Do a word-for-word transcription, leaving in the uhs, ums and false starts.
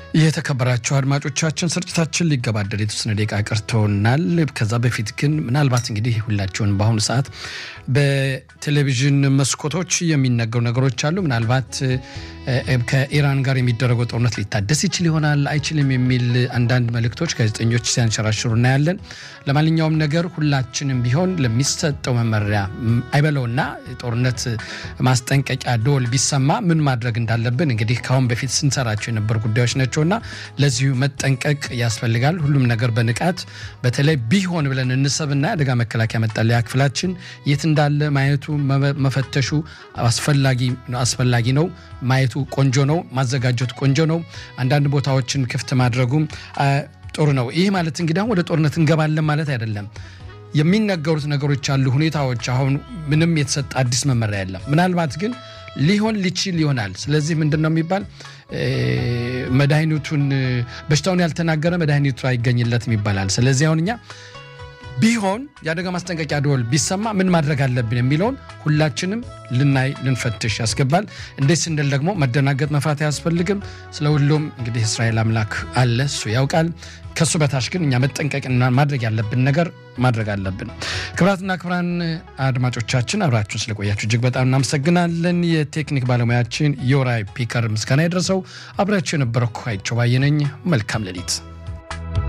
የተከበራችሁ አድማጮቻችን ስርጭታችን ሊገባደድ የተወሰነ ደቂቃ ቀርቶናል። ከዛ በፊት ግን ምናልባት እንግዲህ ሁላችሁን በአሁኑ ሰዓት በቴሌቪዥን መስኮቶች የሚነገሩ ነገሮች አሉ። ምናልባት ከኢራን ጋር የሚደረገው ጦርነት ሊታደስ ይችል ይሆናል አይችልም የሚል አንዳንድ መልእክቶች ጋዜጠኞች ሲያንሸራሽሩ እናያለን። ለማንኛውም ነገር ሁላችንም ቢሆን ለሚሰጠው መመሪያ አይበለውና ጦርነት ማስጠንቀቂያ ደወል ቢሰማ ምን ማድረግ እንዳለብን እንግዲህ ካሁን በፊት ስንሰራቸው የነበሩ ጉዳዮች ናቸውና ለዚሁ መጠንቀቅ ያስፈልጋል። ሁሉም ነገር በንቃት በተለይ ቢሆን ብለን እንሰብና አደጋ መከላከያ መጠለያ ክፍላችን የት እንዳለ ማየቱ መፈተሹ አስፈላጊ አስፈላጊ ነው። ማየቱ ቆንጆ ነው። ማዘጋጀቱ ቆንጆ ነው። አንዳንድ ቦታዎችን ክፍት ማድረጉ ጥሩ ነው። ይሄ ማለት እንግዲህ ወደ ጦርነት እንገባለን ማለት አይደለም። የሚነገሩት ነገሮች አሉ፣ ሁኔታዎች። አሁን ምንም የተሰጠ አዲስ መመሪያ የለም። ምናልባት ግን ሊሆን ሊችል ይሆናል። ስለዚህ ምንድነው የሚባል መድኃኒቱን በሽታውን ያልተናገረ መድኃኒቱ አይገኝለትም ይባላል። ስለዚህ አሁንኛ ቢሆን ያደጋ ማስጠንቀቂያ ደወል ቢሰማ ምን ማድረግ አለብን የሚለውን ሁላችንም ልናይ ልንፈትሽ ያስገባል። እንደዚህ እንደል ደግሞ መደናገጥ መፍራት አያስፈልግም። ስለሁሉም እንግዲህ እስራኤል አምላክ አለ፣ እሱ ያውቃል። ከሱ በታች ግን እኛ መጠንቀቅና ማድረግ ያለብን ነገር ማድረግ አለብን። ክብራትና ክብራን አድማጮቻችን አብራችሁን ስለቆያችሁ እጅግ በጣም እናመሰግናለን። የቴክኒክ ባለሙያችን ዮራይ ፒከር ምስጋና ይድረሰው። አብራችሁ የነበረው አይቸው ባየነኝ። መልካም ሌሊት።